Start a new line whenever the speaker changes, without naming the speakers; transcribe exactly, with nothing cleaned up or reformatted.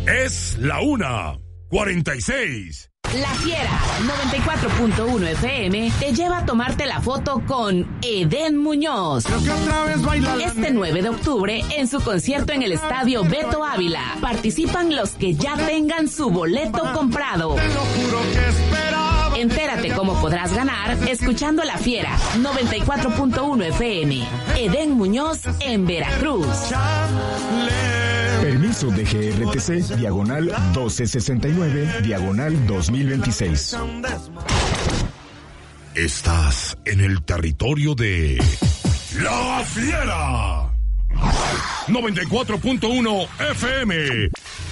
Es la una cuarenta y seis.
La Fiera noventa y cuatro punto uno F M te lleva a tomarte la foto con Edén Muñoz. Este nueve de octubre en su concierto en el Estadio Beto Ávila. Participan los que ya tengan su boleto comprado. Entérate cómo podrás ganar escuchando La Fiera noventa y cuatro punto uno F M. Edén Muñoz en Veracruz.
Permiso de G R T C, diagonal doce sesenta y nueve, diagonal dos mil veintiséis.
Estás en el territorio de La Fiera noventa y cuatro punto uno F M.